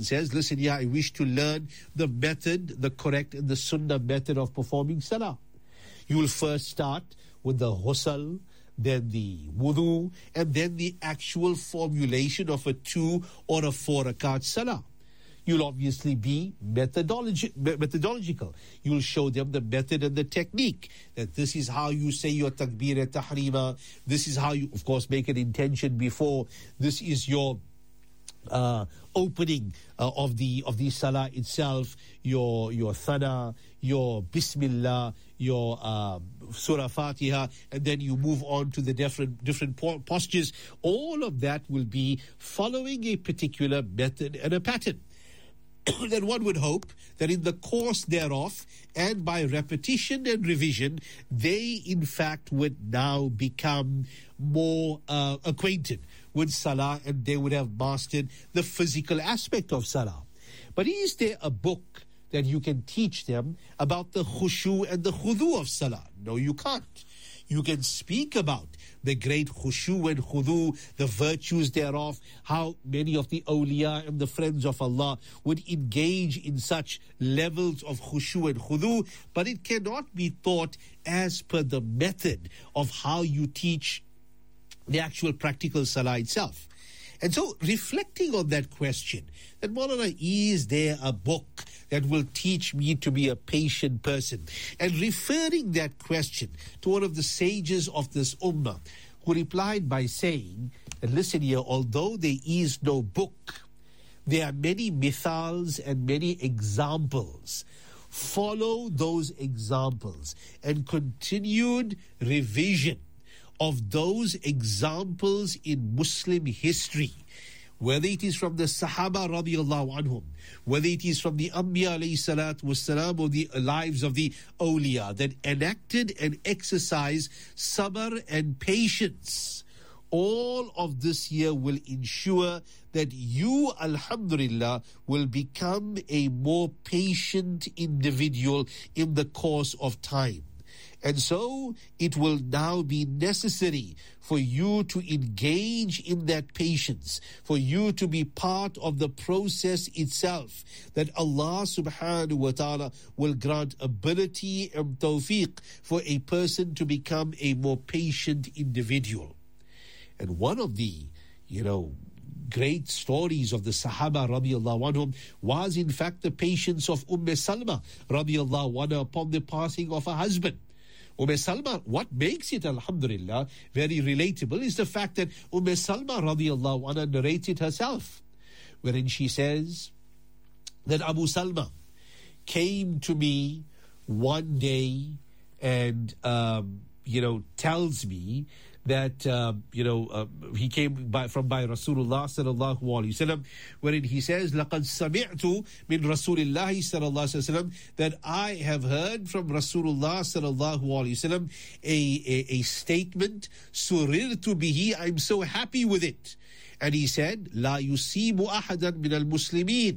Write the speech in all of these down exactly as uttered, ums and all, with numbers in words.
says, listen here, I wish to learn the method, the correct and the sunnah method of performing salah. You will first start with the ghusl, then the wudu, and then the actual formulation of a two or a four rakat salah. You'll obviously be methodologi- methodological. You'll show them the method and the technique. That this is how you say your takbir at tahrima. This is how you, of course, make an intention before. This is your uh, opening uh, of the of the salah itself. Your your thana, your bismillah, your uh, surah Fatiha, and then you move on to the different different postures. All of that will be following a particular method and a pattern. Then one would hope that in the course thereof, and by repetition and revision, they in fact would now become more uh, acquainted with salah, and they would have mastered the physical aspect of salah. But is there a book that you can teach them about the khushu and the khudu of salah? No, you can't. You can speak about the great khushu and khudu, the virtues thereof, how many of the awliya and the friends of Allah would engage in such levels of khushu and khudu, but it cannot be taught as per the method of how you teach the actual practical salah itself. And so, reflecting on that question, that Maulana, is there a book that will teach me to be a patient person? And referring that question to one of the sages of this ummah, who replied by saying, and listen here, although there is no book, there are many mithals and many examples. Follow those examples and continued revision of those examples in Muslim history, whether it is from the Sahaba radiallahu anhum, whether it is from the Anbiya alayhi salatu wassalam, or the lives of the awliya that enacted and exercised sabr and patience. All of this here will ensure that you, alhamdulillah, will become a more patient individual in the course of time. And so it will now be necessary for you to engage in that patience, for you to be part of the process itself, that Allah subhanahu wa ta'ala will grant ability and tawfiq for a person to become a more patient individual. And one of the, you know, great stories of the Sahaba radiallahu anhum was in fact the patience of Umm Salma radiallahu anha upon the passing of her husband. Umm Salma, what makes it, alhamdulillah, very relatable is the fact that Umm Salma radiallahu anha narrated herself, wherein she says that Abu Salma came to me one day and, um, you know, tells me that, uh, you know, uh, he came by, from by Rasulullah sallallahu alaihi wasallam, wherein he says, لَقَدْ سَمِعْتُ مِنْ رَسُولِ اللَّهِ sallallahu alaihi wasallam, that I have heard from Rasulullah sallallahu alaihi wasallam a, a, a statement, سُرِرْتُ بِهِ, I'm so happy with it. And he said, لَا يُصِيبُ أَحَدًا مِنَ الْمُسْلِمِينَ,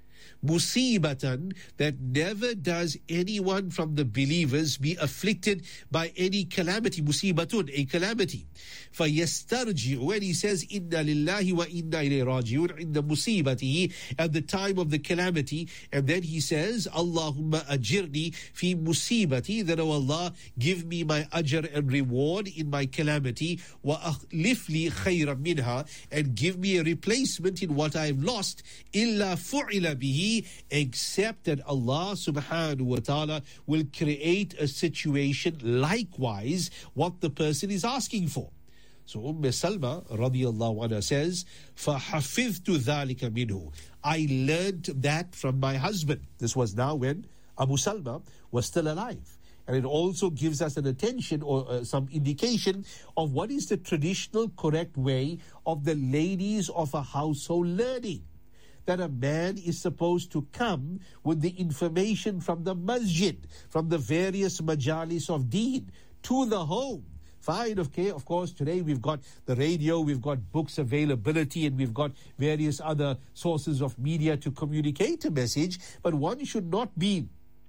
musibatan, that never does anyone from the believers be afflicted by any calamity, musibatun, a calamity. فَيَسْتَرْجِعُ, when he says, inna lillahi wa inna ilayhi raji'un, in the musibatihi, at the time of the calamity, and then he says, Allahumma ajirni fi musibati, that, oh Allah, give me my ajr and reward in my calamity, wa akhlif li khayran minha, and give me a replacement in what I've lost, illa fu'ila bihi, except that Allah subhanahu wa ta'ala will create a situation likewise what the person is asking for. So Umm Salma radiallahu anha says, فَحَفِظْتُ ذَلِكَ مِنْهُ, I learned that from my husband. This was now when Abu Salma was still alive. And it also gives us an attention or uh, some indication of what is the traditional correct way of the ladies of a household learning. That a man is supposed to come with the information from the masjid, from the various majalis of deen, to the home. Fine, okay, of course, today we've got the radio, we've got books availability, and we've got various other sources of media to communicate a message, but one should not be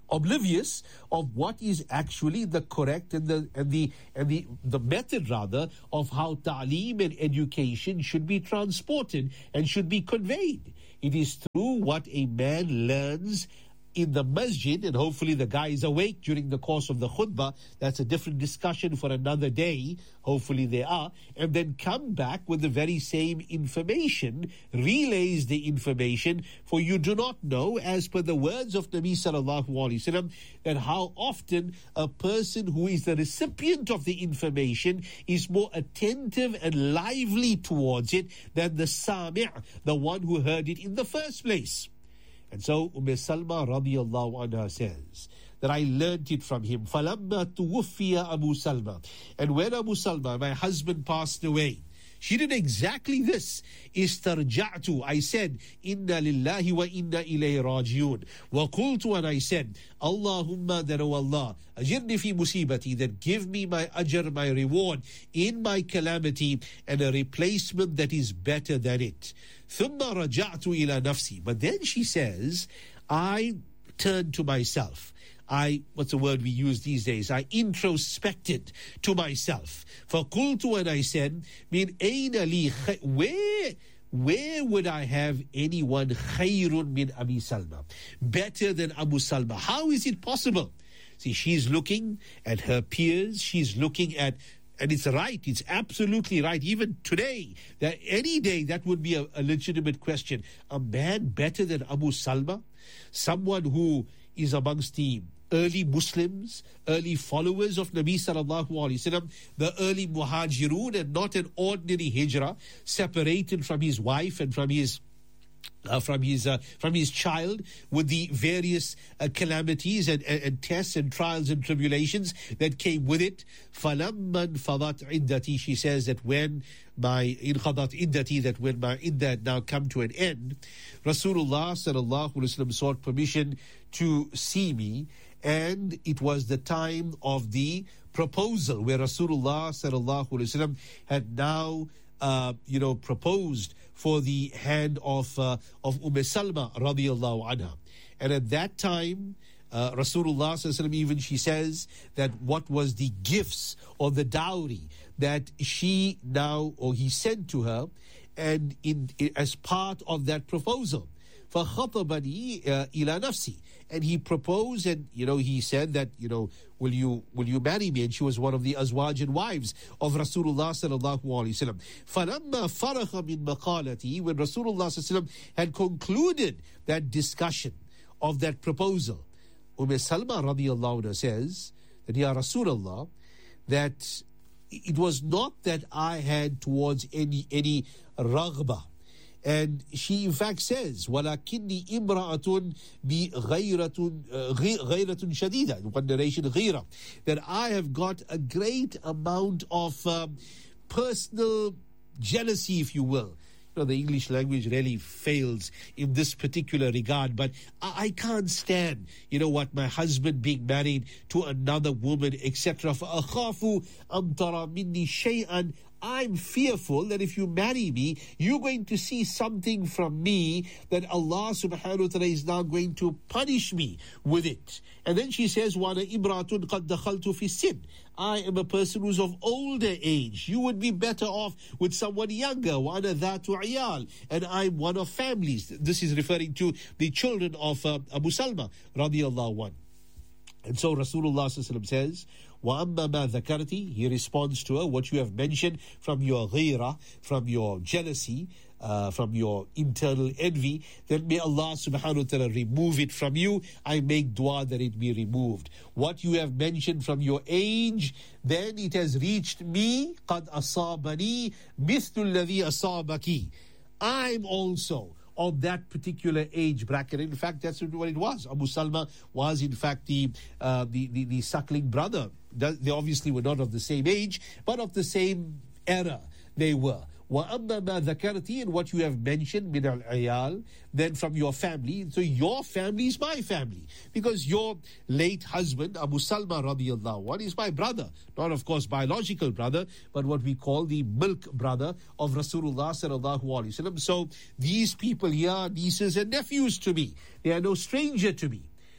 oblivious of what is actually the correct and the and the and the the method rather of how ta'aleem and education should be transported and should be conveyed. It is through what a man learns in the masjid, and hopefully the guy is awake during the course of the khutbah. That's a different discussion for another day. Hopefully they are. And then come back with the very same information, relays the information, for you do not know, as per the words of Nabi sallallahu alaihi wasallam, that how often a person who is the recipient of the information is more attentive and lively towards it than the sami', the one who heard it in the first place. And so Umm Salma radiallahu anha says that I learnt it from him. فَلَمَّا تُوُفِّيَ Abu Salma. And when Abu Salma, my husband, passed away, she did exactly this. Istarja'tu. I said, Inna lillahi wa inna ilayhi rajiun. Wa qultu, and I said, Allahumma, that O Allah, ajirni fi musibati, that give me my ajr, my reward in my calamity, and a replacement that is better than it. Thumma raja'tu ila nafsi. But then she says, I turned to myself. I, what's the word we use these days? I introspected to myself. فَقُلْتُ, and I said, min ayna li, where, where would I have anyone khayrun min Abi Salma? Better than Abu Salma. How is it possible? See, she's looking at her peers. She's looking at, and it's right, it's absolutely right, even today, that any day that would be a, a legitimate question. A man better than Abu Salma? Someone who is amongst the early Muslims, early followers of Nabi sallallahu alaihi wasallam, the early muhajirun, and not an ordinary hijrah, separated from his wife and from his Uh, from his uh, from his child, with the various uh, calamities and, and, and tests and trials and tribulations that came with it. فَلَمَّنْ فَضَتْ عِدَّتِي, she says that when my inqadat iddati, that when my iddat now come to an end, Rasulullah sallallahu alaihi wasallam sought permission to see me, and it was the time of the proposal where Rasulullah sallallahu alaihi wasallam had now uh, you know proposed for the hand of uh, of Umm Salma radiallahu anha. And at that time, uh, Rasulullah sallallahu alaihi wasallam, even she says that what was the gifts or the dowry that she now, or he sent to her, and in, in as part of that proposal. فَخَطَبَنِي إِلَى نَفْسِي, and he proposed, and you know he said that, you know will you will you marry me? And she was one of the azwaj and wives of Rasulullah sallallahu alaihi wasallam. فَلَمَّا فَرَخَ مِنْ مَقَالَتِي, when Rasulullah sallallahu alaihi wasallam had concluded that discussion of that proposal, Umm Salma radiallahu anha says that, Ya Rasulullah, that it was not that I had towards any any raghba. And she in fact says, وَلَكِنِّي إِمْرَأَةٌ بِغَيْرَةٌ غَيْرَةٌ شَدِيدًا, one narration, غِيرَةٌ, that I have got a great amount of um, personal jealousy, if you will. You know, the English language really fails in this particular regard, but I, I can't stand, you know what, my husband being married to another woman, et cetera. فَأَخَافُ أَمْ تَرَى مِنِّي شَيْئًا, I'm fearful that if you marry me, you're going to see something from me that Allah subhanahu wa ta'ala is now going to punish me with it. And then she says, وَأَنَا إِمْرَأَةٌ قَدْ دَخَلْتُ فِي السِّنِّ, I am a person who's of older age. You would be better off with someone younger. وَأَنَا ذَاتُ عِيَالٍ, and I'm one of families. This is referring to the children of uh, Abu Salma radiallahu anhu. And so Rasulullah sallallahu alaihi wasallam says, وَأَمَّا مَا ذَكَرْتِ, he responds to her, what you have mentioned from your ghira, from your jealousy, uh, from your internal envy, then may Allah subhanahu wa ta'ala remove it from you. I make dua that it be removed. What you have mentioned from your age, then it has reached me, قَدْ أَصَابَنِي مِثْلُ الَّذِي أَصَابَكِ, I'm also of that particular age bracket. In fact, that's what it was. Abu Salma was, in fact, the uh, the, the the suckling brother. They obviously were not of the same age, but of the same era they were. وَأَمَّا مَا ذَكَرْتِ, and what you have mentioned, مِنَ الْعِيَالِ, then from your family. So your family is my family, because your late husband, Abu Salma radiallahu anhu, is my brother. Not, of course, biological brother, but what we call the milk brother of Rasulullah sallallahu alaihi wasallam. So these people here are nieces and nephews to me. They are no stranger to me.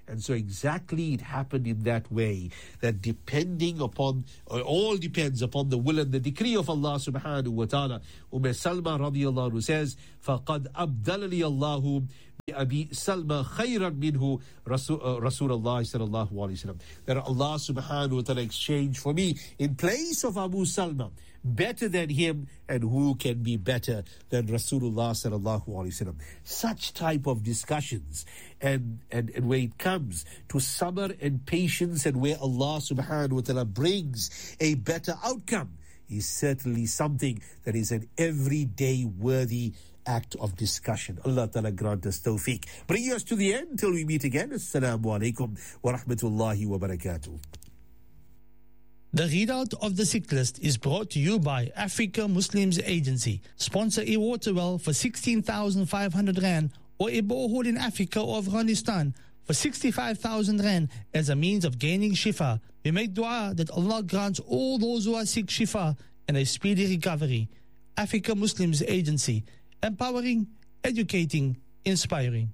And so exactly it happened in that way, that depending upon, or all depends upon the will and the decree of Allah subhanahu wa ta'ala. Umm Salma radiallahu anhu says, فَقَدْ أَبْدَلَنِي اللَّهُ بِأَبِي سَلْمَى خَيْرًا مِنْهُ Rasulullah sallallahu alayhi wa sallam. That Allah subhanahu wa ta'ala exchanged for me in place of Abu Salma, better than him, and who can be better than Rasulullah sallallahu alaihi wasallam. Such type of discussions, and, and and where it comes to sabr and patience, and where Allah subhanahu wa ta'ala brings a better outcome, is certainly something that is an everyday worthy act of discussion. Allah ta'ala grant us tawfiq. Bring us to the end till we meet again. Assalamu alaikum wa rahmatullahi wa barakatuh. The readout of the sick list is brought to you by Africa Muslims Agency. Sponsor a water well for sixteen thousand five hundred rand, or a borehole in Africa or Afghanistan for sixty-five thousand rand as a means of gaining shifa. We make dua that Allah grants all those who are sick shifa and a speedy recovery. Africa Muslims Agency. Empowering, educating, inspiring.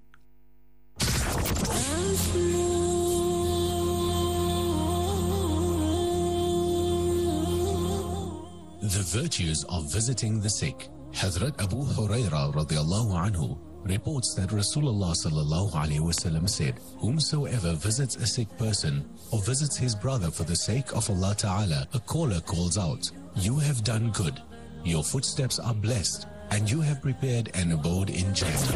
The virtues of visiting the sick. Hazrat Abu Hurairah radiallahu anhu reports that Rasulullah sallallahu alayhi wasallam said, whomsoever visits a sick person or visits his brother for the sake of Allah Ta'ala, a caller calls out, you have done good, your footsteps are blessed, and you have prepared an abode in Jannah.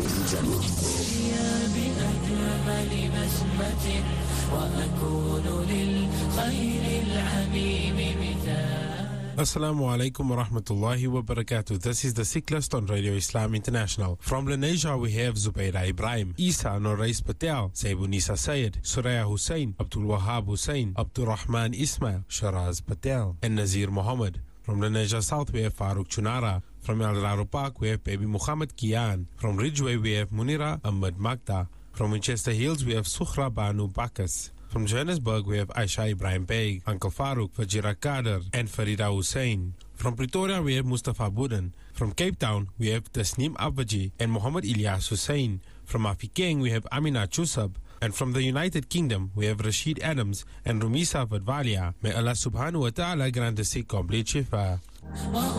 Assalamu alaikum wa rahmatullahi wa barakatuh. This is the Sick List on Radio Islam International. From Lenasia we have Zubaira Ibrahim, Isa Norais Patel, Saibunisa Sayed, Suraya Hussein, Abdul Wahab Hussein, Abdul Rahman Ismail, Sharaz Patel, and Nazir Muhammad. From Lenasia South we have Farooq Chunara. From El Raro Park we have Baby Muhammad Kian. From Ridgeway we have Munira Ahmed Magda. From Winchester Hills we have Sukhra Banu Bakas. From Johannesburg, we have Aisha Ibrahim Beg, Uncle Farouk, Fajira Kader, and Farida Hussein. From Pretoria, we have Mustafa Buden. From Cape Town, we have Tasneem Abaji and Muhammad Ilyas Hussein. From Afikeng, we have Amina Chusab. And from the United Kingdom, we have Rashid Adams and Rumisa Vadvalia. May Allah subhanahu wa ta'ala grant the sick complete shifa.